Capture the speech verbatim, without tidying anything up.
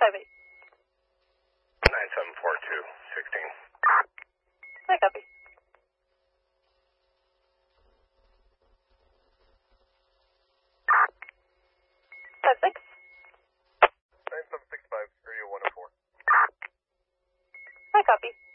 five eight. nine seven four two, sixteen. I copy. Five six. nine seven six five, radio one oh four. I copy.